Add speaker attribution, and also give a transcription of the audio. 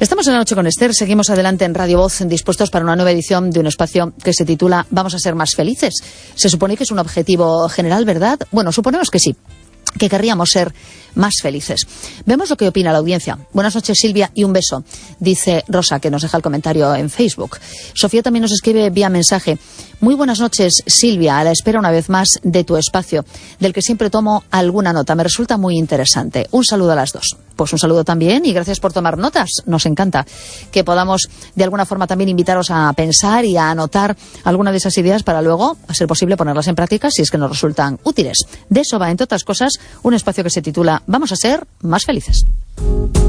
Speaker 1: Estamos en la noche con Esther, seguimos adelante en Radio Voz, dispuestos para una nueva edición de un espacio que se titula Vamos a ser más felices. Se supone que es un objetivo general, ¿verdad? Bueno, suponemos que sí, que querríamos ser más felices. Vemos lo que opina la audiencia. Buenas noches, Silvia, y un beso, dice Rosa, que nos deja el comentario en Facebook. Sofía también nos escribe vía mensaje. Muy buenas noches, Silvia, a la espera una vez más de tu espacio, del que siempre tomo alguna nota. Me resulta muy interesante. Un saludo a las dos. Pues un saludo también y gracias por tomar notas. Nos encanta que podamos de alguna forma también invitaros a pensar y a anotar alguna de esas ideas para luego, a ser posible, ponerlas en práctica si es que nos resultan útiles. De eso va, entre otras cosas, un espacio que se titula Vamos a ser más felices.